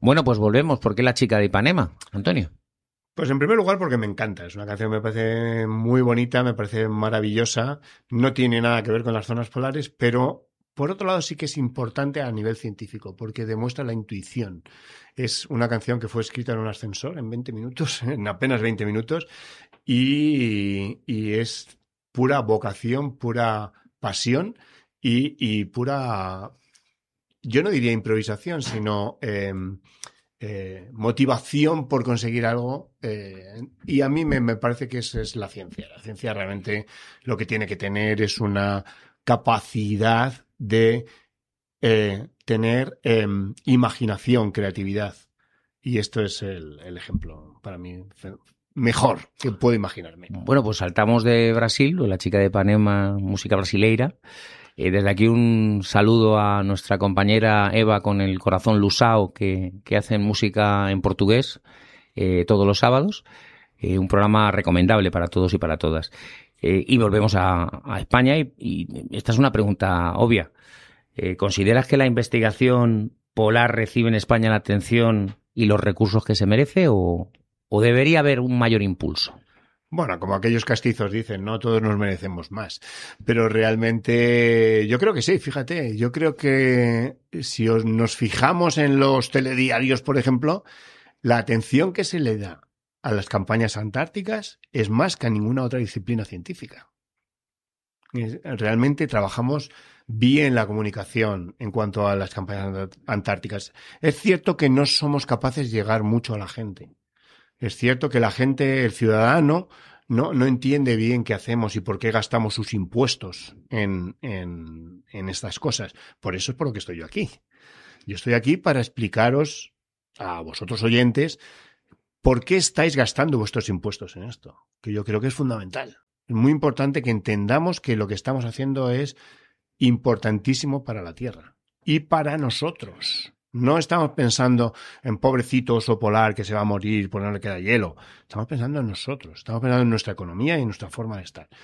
Bueno, pues volvemos. ¿Por qué La chica de Ipanema, Antonio? Pues en primer lugar porque me encanta. Es una canción que me parece muy bonita, me parece maravillosa. No tiene nada que ver con las zonas polares, pero por otro lado sí que es importante a nivel científico porque demuestra la intuición. Es una canción que fue escrita en un ascensor en 20 minutos, en apenas 20 minutos, y es pura vocación, pura pasión y pura, yo no diría improvisación, sino motivación por conseguir algo. Y a mí me parece que esa es la ciencia. La ciencia realmente lo que tiene que tener es una capacidad de tener imaginación, creatividad. Y esto es el ejemplo para mí mejor que puedo imaginarme. Bueno, pues saltamos de Brasil, La chica de Ipanema, música brasileira. Desde aquí un saludo a nuestra compañera Eva con el corazón lusao que hacen música en portugués todos los sábados. Un programa recomendable para todos y para todas. Y volvemos a España y esta es una pregunta obvia. ¿Consideras que la investigación polar recibe en España la atención y los recursos que se merece o debería haber un mayor impulso? Bueno, como aquellos castizos dicen, ¿no? Todos nos merecemos más. Pero realmente yo creo que sí, fíjate. Yo creo que si nos fijamos en los telediarios, por ejemplo, la atención que se le da a las campañas antárticas es más que a ninguna otra disciplina científica. Realmente trabajamos bien la comunicación en cuanto a las campañas antárticas. Es cierto que no somos capaces de llegar mucho a la gente. Es cierto que la gente, el ciudadano, no entiende bien qué hacemos y por qué gastamos sus impuestos en estas cosas. Por eso es por lo que estoy yo aquí. Yo estoy aquí para explicaros a vosotros oyentes por qué estáis gastando vuestros impuestos en esto, que yo creo que es fundamental. Es muy importante que entendamos que lo que estamos haciendo es importantísimo para la Tierra y para nosotros. No estamos pensando en pobrecito oso polar que se va a morir por no le queda hielo. Estamos pensando en nosotros, estamos pensando en nuestra economía y en nuestra forma de estar.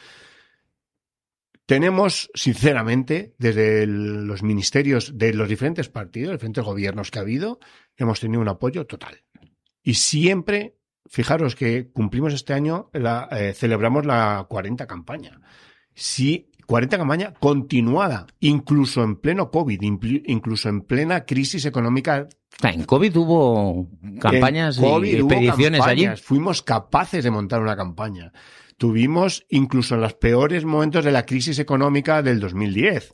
Tenemos, sinceramente, desde los ministerios de los diferentes partidos, diferentes gobiernos que ha habido, hemos tenido un apoyo total. Y siempre, fijaros que cumplimos este año, celebramos la 40 campaña. Sí, 40 campaña continuada, incluso en pleno COVID, incluso en plena crisis económica. En COVID hubo campañas y expediciones allí. Fuimos capaces de montar una campaña. Tuvimos incluso en los peores momentos de la crisis económica del 2010.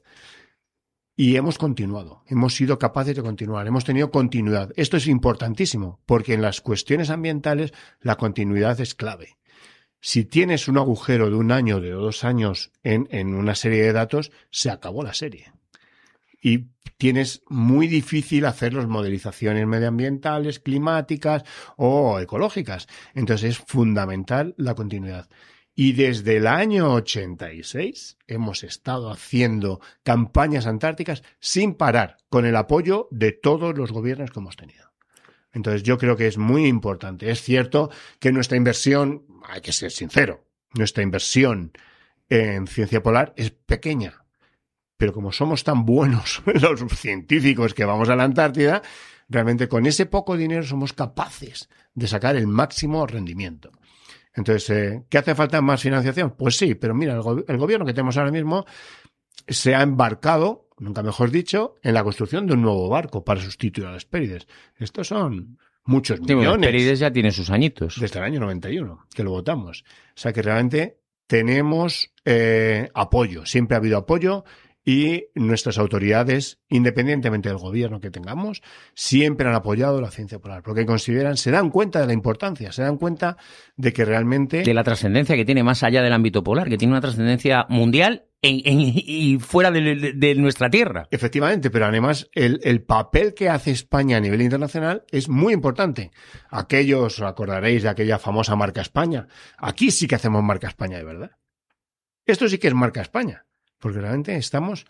Y hemos continuado, hemos sido capaces de continuar, hemos tenido continuidad. Esto es importantísimo, porque en las cuestiones ambientales la continuidad es clave. Si tienes un agujero de 1 año, de 2 años en una serie de datos, se acabó la serie. Y tienes muy difícil hacer las modelizaciones medioambientales, climáticas o ecológicas. Entonces es fundamental la continuidad. Y desde el año 86 hemos estado haciendo campañas antárticas sin parar, con el apoyo de todos los gobiernos que hemos tenido. Entonces yo creo que es muy importante. Es cierto que nuestra inversión, hay que ser sincero, nuestra inversión en ciencia polar es pequeña. Pero como somos tan buenos los científicos que vamos a la Antártida, realmente con ese poco dinero somos capaces de sacar el máximo rendimiento. Entonces, ¿qué hace falta más financiación? Pues sí, pero mira, el gobierno que tenemos ahora mismo se ha embarcado, nunca mejor dicho, en la construcción de un nuevo barco para sustituir a las Hespérides. Estos son muchos millones. Las Hespérides ya tiene sus añitos. Desde el año 91, que lo votamos. O sea que realmente tenemos apoyo, siempre ha habido apoyo. Y nuestras autoridades, independientemente del gobierno que tengamos, siempre han apoyado la ciencia polar, porque consideran, se dan cuenta de la importancia, se dan cuenta de que realmente... De la trascendencia que tiene más allá del ámbito polar, que tiene una trascendencia mundial y fuera de nuestra Tierra. Efectivamente, pero además el papel que hace España a nivel internacional es muy importante. Aquellos, os acordaréis de aquella famosa marca España. Aquí sí que hacemos marca España de verdad. Esto sí que es marca España. Porque realmente estamos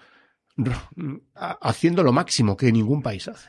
haciendo lo máximo que ningún país hace.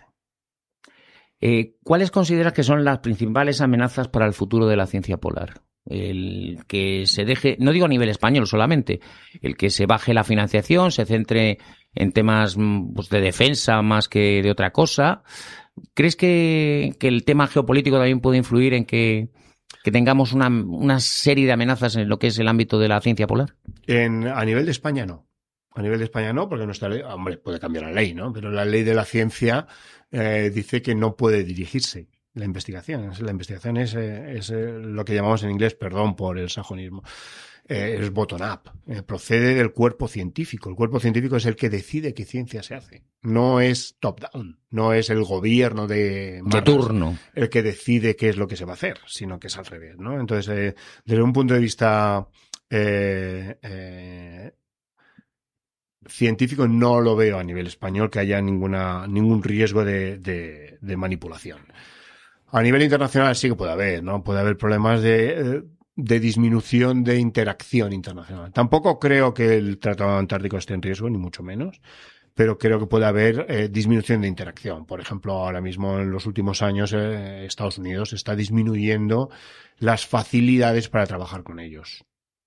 ¿Cuáles consideras que son las principales amenazas para el futuro de la ciencia polar? El que se deje, no digo a nivel español solamente, el que se baje la financiación, se centre en temas pues, de defensa más que de otra cosa, ¿Crees que el tema geopolítico también puede influir en que tengamos una serie de amenazas en lo que es el ámbito de la ciencia polar? A nivel de España no. A nivel de España no, porque nuestra ley, hombre, puede cambiar la ley, ¿no? Pero la ley de la ciencia dice que no puede dirigirse la investigación. La investigación es lo que llamamos en inglés, perdón por el sajonismo, es bottom-up. Procede del cuerpo científico. El cuerpo científico es el que decide qué ciencia se hace. No es top-down. No es el gobierno de turno el que decide qué es lo que se va a hacer, sino que es al revés, ¿no? Entonces, desde un punto de vista científico, no lo veo a nivel español que haya ningún riesgo de manipulación. A nivel internacional sí que puede haber, ¿no? Puede haber problemas de disminución de interacción internacional. Tampoco creo que el Tratado Antártico esté en riesgo, ni mucho menos, pero creo que puede haber disminución de interacción. Por ejemplo, ahora mismo en los últimos años Estados Unidos está disminuyendo las facilidades para trabajar con ellos.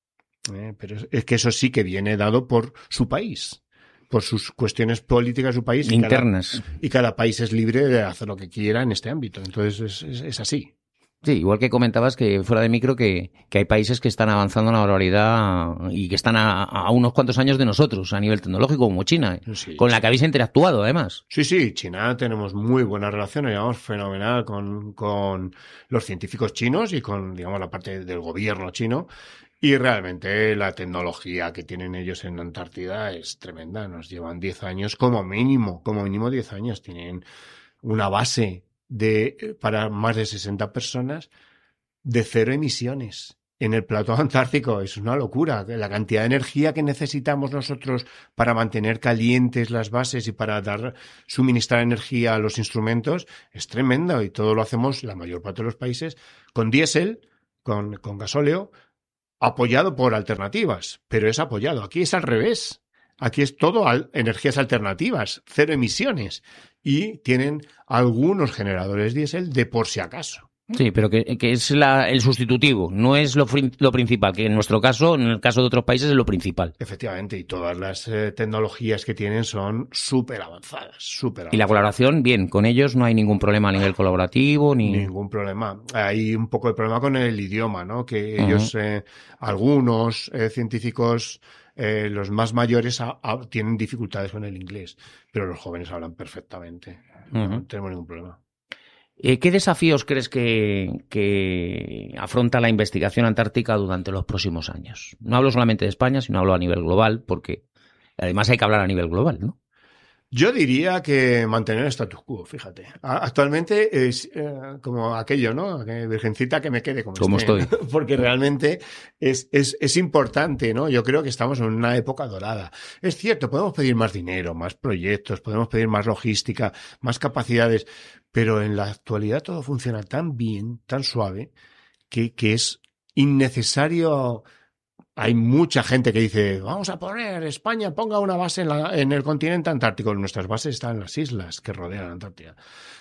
Pero es que eso sí que viene dado por su país, por sus cuestiones políticas de su país. Internas. Y cada país es libre de hacer lo que quiera en este ámbito. Entonces es así. Sí, igual que comentabas que fuera de micro que hay países que están avanzando una barbaridad y que están a unos cuantos años de nosotros a nivel tecnológico, como China, sí, con la que habéis interactuado además. Sí, China tenemos muy buenas relaciones, digamos, fenomenal con los científicos chinos y con, digamos, la parte del gobierno chino. Y realmente la tecnología que tienen ellos en la Antártida es tremenda. Nos llevan 10 años como mínimo 10 años. Tienen una base para más de 60 personas de 0 emisiones. En el plató antártico es una locura. La cantidad de energía que necesitamos nosotros para mantener calientes las bases y para suministrar energía a los instrumentos es tremenda. Y todo lo hacemos, la mayor parte de los países, con diésel, con gasóleo, apoyado por alternativas, pero es apoyado. Aquí es al revés. Aquí es todo energías alternativas, 0 emisiones. Y tienen algunos generadores diésel de por si acaso. Sí, pero que es el sustitutivo, no es lo principal, que en nuestro caso, en el caso de otros países, es lo principal. Efectivamente, y todas las tecnologías que tienen son súper avanzadas. Y la colaboración, bien, con ellos no hay ningún problema a nivel colaborativo, ni... Ningún problema. Hay un poco de problema con el idioma, ¿no? Que ellos, algunos científicos, los más mayores, tienen dificultades con el inglés, pero los jóvenes hablan perfectamente. No tenemos ningún problema. ¿Qué desafíos crees que afronta la investigación antártica durante los próximos años? No hablo solamente de España, sino hablo a nivel global, porque además hay que hablar a nivel global, ¿no? Yo diría que mantener el status quo, fíjate. Actualmente es como aquello, ¿no? Virgencita, que me quede como estoy. Porque realmente es importante, ¿no? Yo creo que estamos en una época dorada. Es cierto, podemos pedir más dinero, más proyectos, podemos pedir más logística, más capacidades, pero en la actualidad todo funciona tan bien, tan suave, que es innecesario. Hay mucha gente que dice, vamos a poner, España ponga una base en el continente antártico. Nuestras bases están en las islas que rodean la Antártida.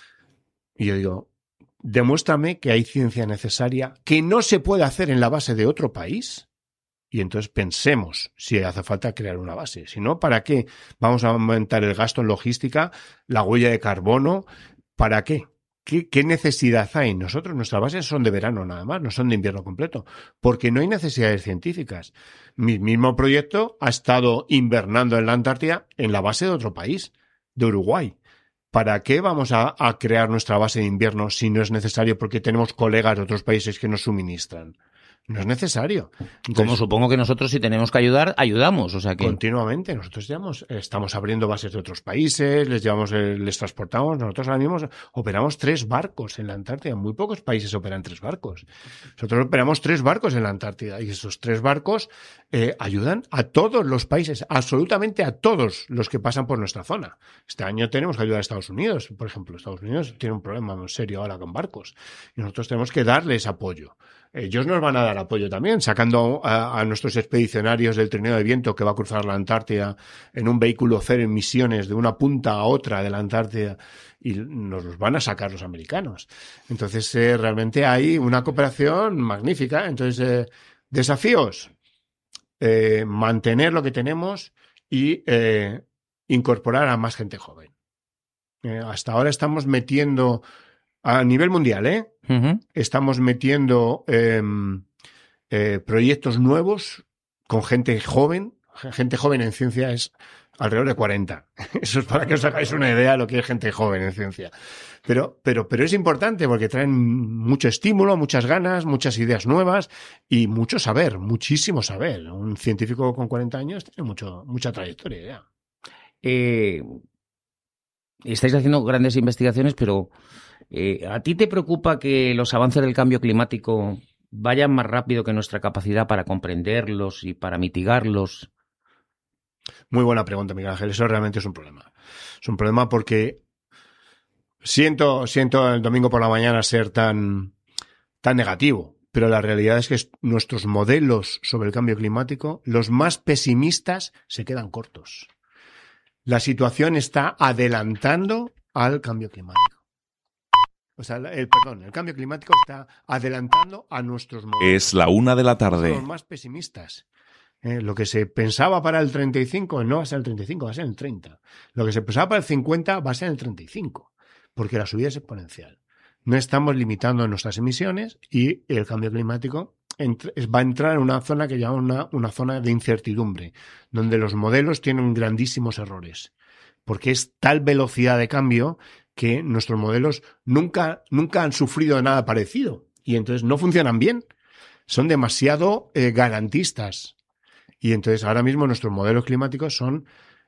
Y yo digo, demuéstrame que hay ciencia necesaria que no se puede hacer en la base de otro país. Y entonces pensemos si hace falta crear una base. Si no, ¿para qué vamos a aumentar el gasto en logística, la huella de carbono? ¿Para qué? ¿Qué necesidad hay? Nuestras bases son de verano nada más, no son de invierno completo, porque no hay necesidades científicas. Mi mismo proyecto ha estado invernando en la Antártida en la base de otro país, de Uruguay. ¿Para qué vamos a crear nuestra base de invierno si no es necesario porque tenemos colegas de otros países que nos suministran? No es necesario. Entonces, como supongo que nosotros, si tenemos que ayudar, ayudamos. O sea que... Continuamente. Nosotros estamos abriendo bases de otros países, les transportamos. Nosotros ahora mismo operamos 3 barcos en la Antártida. Muy pocos países operan 3 barcos. Nosotros operamos 3 barcos en la Antártida y esos 3 barcos ayudan a todos los países, absolutamente a todos los que pasan por nuestra zona. Este año tenemos que ayudar a Estados Unidos. Por ejemplo, Estados Unidos tiene un problema muy serio ahora con barcos y nosotros tenemos que darles apoyo. Ellos nos van a dar apoyo también, sacando a nuestros expedicionarios del trineo de viento que va a cruzar la Antártida en un vehículo 0 emisiones de una punta a otra de la Antártida, y nos los van a sacar los americanos. Entonces, realmente hay una cooperación magnífica. Entonces, desafíos, mantener lo que tenemos y incorporar a más gente joven. Hasta ahora estamos metiendo, a nivel mundial, estamos metiendo proyectos nuevos con gente joven. Gente joven en ciencia es alrededor de 40. Eso es para que os hagáis una idea de lo que es gente joven en ciencia. Pero es importante porque traen mucho estímulo, muchas ganas, muchas ideas nuevas y mucho saber, muchísimo saber. Un científico con 40 años tiene mucha trayectoria ya. Estáis haciendo grandes investigaciones, pero ¿a ti te preocupa que los avances del cambio climático vayan más rápido que nuestra capacidad para comprenderlos y para mitigarlos? Muy buena pregunta, Miguel Ángel. Eso realmente es un problema. Es un problema porque siento el domingo por la mañana ser tan negativo, pero la realidad es que nuestros modelos sobre el cambio climático, los más pesimistas, se quedan cortos. La situación está adelantando al cambio climático. O sea, el cambio climático está adelantando a nuestros modelos. Es la 1:00 Son los más pesimistas. Lo que se pensaba para el 35 no va a ser el 35, va a ser el 30. Lo que se pensaba para el 50 va a ser el 35, porque la subida es exponencial. No estamos limitando nuestras emisiones y el cambio climático va a entrar en una zona que llaman una zona de incertidumbre, donde los modelos tienen grandísimos errores, porque es tal velocidad de cambio que nuestros modelos nunca han sufrido nada parecido y entonces no funcionan bien. Son demasiado garantistas. Y entonces ahora mismo nuestros modelos climáticos son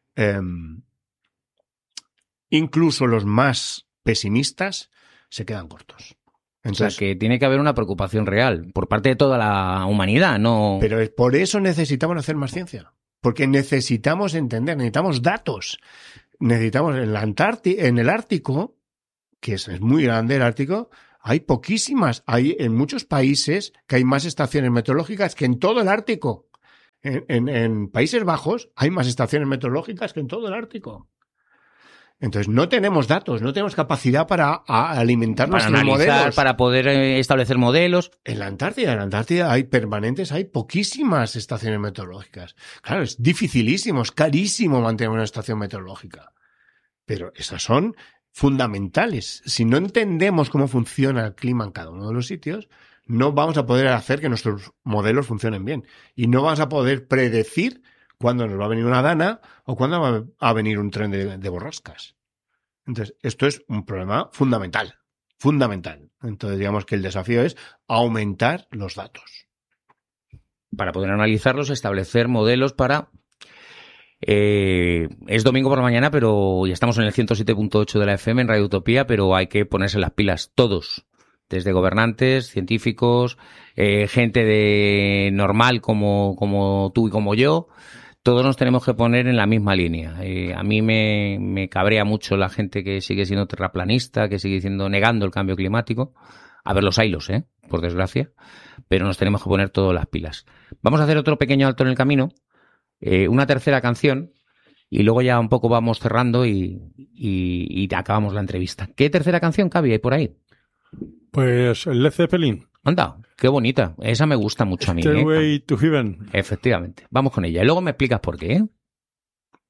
incluso los más pesimistas se quedan cortos. Entonces, o sea, que tiene que haber una preocupación real por parte de toda la humanidad, ¿no? Pero por eso necesitamos hacer más ciencia. Porque necesitamos entender, necesitamos datos. Necesitamos en el Ártico, que es muy grande el Ártico, hay poquísimas. Hay en muchos países que hay más estaciones meteorológicas que en todo el Ártico. En Países Bajos hay más estaciones meteorológicas que en todo el Ártico. Entonces no tenemos datos, no tenemos capacidad para alimentar nuestros modelos. Para poder establecer modelos. En la Antártida hay poquísimas estaciones meteorológicas. Claro, es dificilísimo, es carísimo mantener una estación meteorológica. Pero esas son fundamentales. Si no entendemos cómo funciona el clima en cada uno de los sitios, no vamos a poder hacer que nuestros modelos funcionen bien. Y no vamos a poder predecir cuándo nos va a venir una dana o cuándo va a venir un tren de borrascas. Entonces, esto es un problema fundamental. Entonces, digamos que el desafío es aumentar los datos. Para poder analizarlos, establecer modelos para... es domingo por la mañana, pero ya estamos en el 107.8 de la FM en Radio Utopía, pero hay que ponerse las pilas todos. Desde gobernantes, científicos, gente normal como tú y como yo, todos nos tenemos que poner en la misma línea. A mí me cabrea mucho la gente que sigue siendo terraplanista, que sigue negando el cambio climático. A ver, los haylos, por desgracia, pero nos tenemos que poner todas las pilas. Vamos a hacer otro pequeño alto en el camino, una tercera canción, y luego ya un poco vamos cerrando y acabamos la entrevista. ¿Qué tercera canción, Cavi, hay por ahí? Pues Led Zeppelin. Anda, qué bonita. Esa me gusta mucho a mí. Stairway to Heaven. Efectivamente. Vamos con ella. Y luego me explicas por qué,